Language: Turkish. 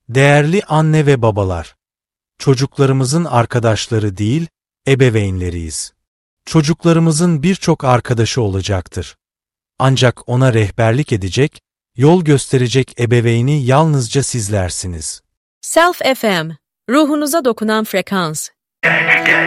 Değerli anne ve babalar, çocuklarımızın arkadaşları değil, ebeveynleriyiz. Çocuklarımızın birçok arkadaşı olacaktır. Ancak ona rehberlik edecek, yol gösterecek ebeveyni yalnızca sizlersiniz. Self FM, ruhunuza dokunan frekans.